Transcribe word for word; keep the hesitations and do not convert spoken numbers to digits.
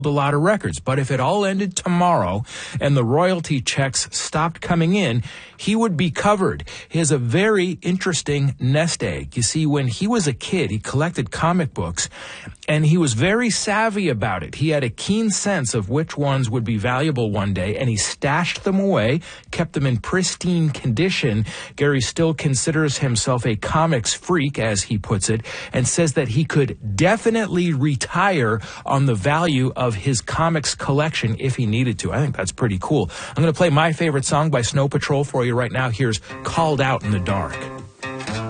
a lot of records. But if it all ended tomorrow and the royalty checks stopped coming in, he would be covered. He has a very interesting nest egg. You see, when he was a kid, he collected comic books, and he was very savvy about it. He had a keen sense of which ones would be valuable one day, and he stashed them away, kept them in pristine condition. Gary still considers himself a comics freak, as he puts it, and says that he could definitely retire on the value of his comics collection if he needed to. I think that's pretty cool. I'm going to play my favorite song by Snow Patrol for you right now. Here's Called Out in the Dark.